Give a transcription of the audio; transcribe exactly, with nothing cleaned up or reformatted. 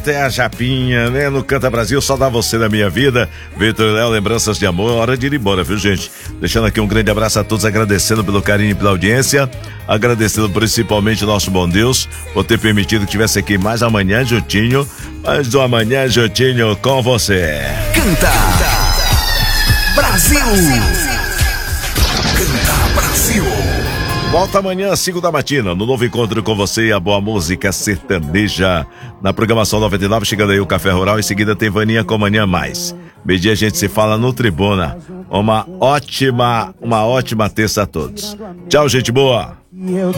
esta é a Japinha, né? No Canta Brasil, só dá você na minha vida. Vitor e Léo, lembranças de amor, hora de ir embora, viu, gente? Deixando aqui um grande abraço a todos, agradecendo pelo carinho e pela audiência, agradecendo principalmente o nosso bom Deus por ter permitido que estivesse aqui mais amanhã juntinho, mais um amanhã juntinho com você. Canta Brasil! Canta Brasil! Volta amanhã, cinco da matina, no novo encontro com você e a boa música sertaneja. Na programação noventa e nove, chegando aí o Café Rural, em seguida tem Vaninha com Manhã Mais. Meio-dia a gente se fala no Tribuna. Uma ótima, uma ótima terça a todos. Tchau, gente boa!